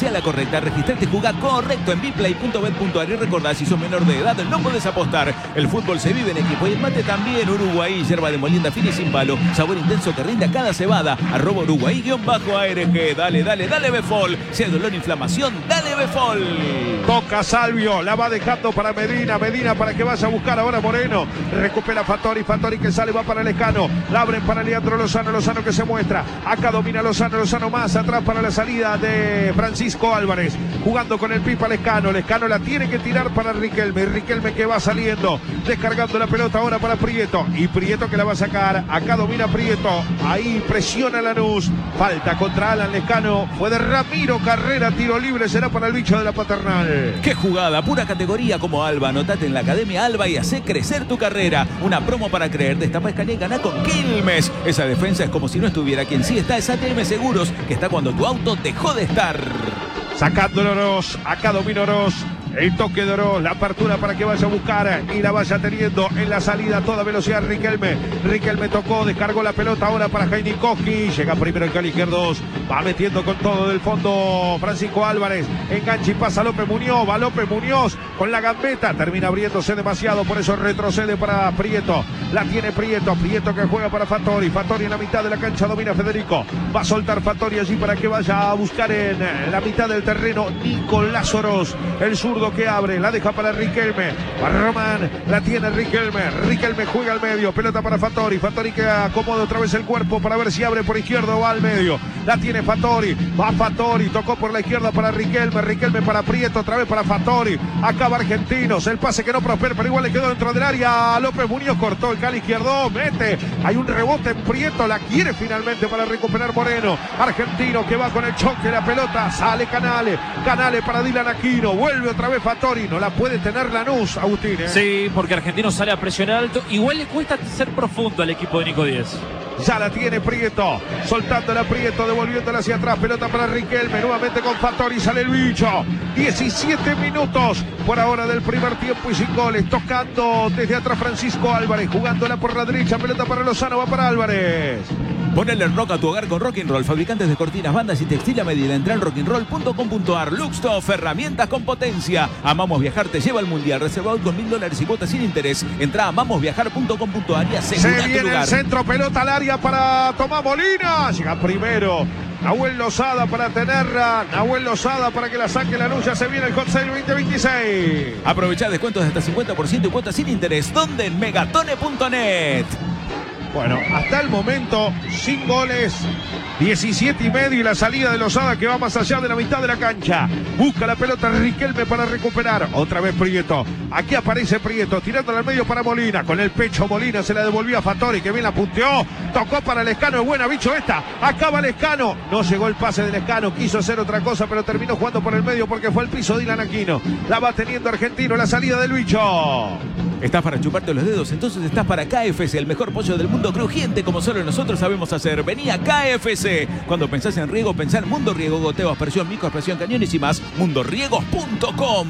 sea la correcta. Registrate y jugá correcto en bplay.bet.ar. Y recordá, si sos menor de edad, no podés apostar. El fútbol se vive en equipo y el mate también. Uruguay, yerba de molienda fina y sin palo. Sabor intenso que rinde a cada cebada. @Uruguay_ARG. Dale, dale, dale Befol. Si hay dolor, inflamación, dale Befol. Toca Salvio, la va dejando para Medina. Medina para que vaya a buscar ahora Moreno. Recupera Fattori. Fattori que sale, va para Lescano. La abren para Leandro Lozano. Lozano que se muestra. Acá domina Lozano. Lozano más atrás para la salida de Francisco Álvarez. Jugando con el Pipa Lescano. Lescano la tiene que tirar para Riquelme. Riquelme que va saliendo. Descargando la pelota ahora para Prieto. Y Prieto que la va a sacar. Acá domina Prieto. Ahí presiona Lanús. Falta contra Alan Lescano. Fue de Ramiro Carrera. Tiro libre será para el bicho de la Paternal. ¡Qué jugada! Pura categoría como Alba. Anotate en la Academia Alba y hacé crecer tu carrera. Una promo para creer. Destapa, escanea y gana con Quilmes. Esa defensa es como si no estuviera. Quien sí está es ATM Seguros, que está cuando tu auto dejó de estar. Sacando Oroz. Acá domina Oroz. El toque de Oroz, la apertura para que vaya a buscar y la vaya teniendo en la salida a toda velocidad Riquelme. Riquelme tocó, descargó la pelota ahora para Heinikowski. Llega primero el Cali izquierdos. Va metiendo con todo del fondo Francisco Álvarez. Engancha y pasa López Muñoz. Va López Muñoz con la gambeta. Termina abriéndose demasiado, por eso retrocede para Prieto. La tiene Prieto. Prieto que juega para Fattori. Fattori en la mitad de la cancha domina Federico. Va a soltar Fattori allí para que vaya a buscar en la mitad del terreno Nicolás Oroz. El zurdo que abre, la deja para Riquelme. Para Román, la tiene Riquelme. Riquelme juega al medio, pelota para Fattori. Fattori que acomoda otra vez el cuerpo para ver si abre por izquierda o va al medio. La tiene Fattori, va Fattori, tocó por la izquierda para Riquelme. Riquelme para Prieto, otra vez para Fattori. Acaba Argentinos, el pase que no prospera, pero igual le quedó dentro del área. López Muñoz cortó el Cali izquierdo, mete. Hay un rebote en Prieto, la quiere finalmente para recuperar Moreno. Argentino que va con el choque, la pelota, sale Canale. Canale para Dylan Aquino, vuelve otra vez Fattori, no la puede tener Lanús, Agustín. Sí, porque Argentino sale a presionar alto. Igual le cuesta ser profundo al equipo de Nico Díez. Ya la tiene Prieto, soltándola Prieto, devolviéndola hacia atrás, pelota para Riquelme, nuevamente con Fattori, sale el bicho. 17 minutos por ahora del primer tiempo y sin goles, tocando desde atrás Francisco Álvarez, jugándola por la derecha, pelota para Lozano, va para Álvarez. Ponele rock a tu hogar con Rock'n'Roll, fabricantes de cortinas, bandas y textil a medida. Entra en rock'n'roll.com.ar. Luxtoff, herramientas con potencia. Amamos Viajar te lleva al mundial. Reservado con $1000 y cuotas sin interés. Entra a amamosviajar.com.ar y asegura Se viene tu lugar. el centro, pelota al área para Tomás Molina. Llega primero Nahuel Lozada para tenerla. Nahuel Lozada para que la saque la luz. Ya se viene el Hot Sale 2026. Aprovechá descuentos de hasta 50% y cuotas sin interés. ¿Dónde? En megatone.net. Bueno, hasta el momento, sin goles, 17:30 y la salida de Lozada que va más allá de la mitad de la cancha. Busca la pelota Riquelme para recuperar. Otra vez Prieto. Aquí aparece Prieto, tirándola al medio para Molina. Con el pecho Molina se la devolvió a Fattori, que bien la punteó. Tocó para Lescano, es buena, bicho esta. Acaba Lescano. No llegó el pase de Lescano, quiso hacer otra cosa, pero terminó jugando por el medio porque fue al piso Dylan Aquino. La va teniendo Argentino, la salida del bicho. ¿Estás para chuparte los dedos? Entonces estás para KFC, el mejor pollo del mundo, crujiente como solo nosotros sabemos hacer. Vení a KFC. Cuando pensás en riego, pensá en Mundo Riego, goteo, aspersión, micro, aspersión, cañones y más. mundoriegos.com.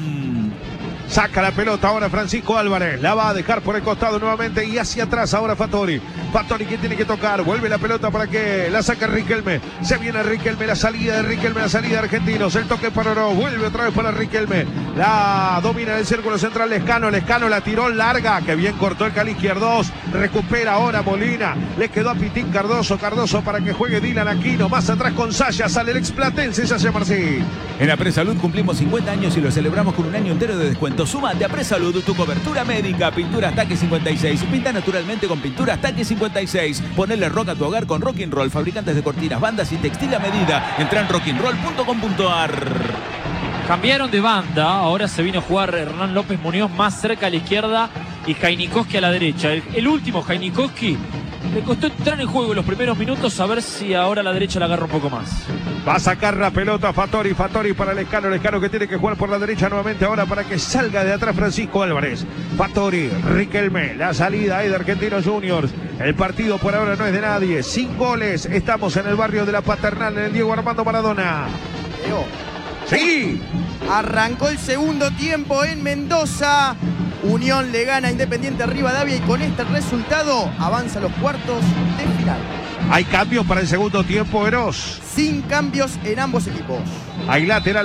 Saca la pelota ahora Francisco Álvarez. La va a dejar por el costado nuevamente y hacia atrás ahora Fattori. Fattori que tiene que tocar. Vuelve la pelota para que la saque Riquelme. Se viene Riquelme, la salida de Riquelme, la salida de Argentinos. El toque para Oro. Vuelve otra vez para Riquelme. La domina en el círculo central Lescano. Lescano la tiró larga. Que bien cortó el Cali izquierdos. Recupera ahora Molina. Le quedó a Pitín Cardoso. Cardoso para que juegue Dylan Aquino. Más atrás con Saya. Sale el explatense Saya Marcí. En Apresalud cumplimos 50 años y lo celebramos con un año entero de descuento. Súmate a Apresalud, tu cobertura médica. Pinturas Taque 56. Pinta naturalmente con Pinturas Taque 56. Ponele rock a tu hogar con Rock'n'Roll, fabricantes de cortinas, bandas y textil a medida. Entra en rock'n'roll.com.ar. Cambiaron de banda, ahora se vino a jugar Hernán López Muñoz más cerca a la izquierda y Heinikowski a la derecha. El último Heinikowski le costó entrar en juego en los primeros minutos, a ver si ahora a la derecha la agarra un poco más. Va a sacar la pelota Fattori, Fattori para Lescano, Lescano que tiene que jugar por la derecha nuevamente ahora para que salga de atrás Francisco Álvarez. Fattori, Riquelme, la salida es de Argentinos Juniors. El partido por ahora no es de nadie, sin goles. Estamos en el barrio de la Paternal, en el Diego Armando Maradona. Leo. Sí. Arrancó el segundo tiempo en Mendoza. Unión le gana a Independiente Rivadavia y con este resultado avanza a los cuartos de final. Hay cambios para el segundo tiempo, Eros. Sin cambios en ambos equipos. Hay lateral.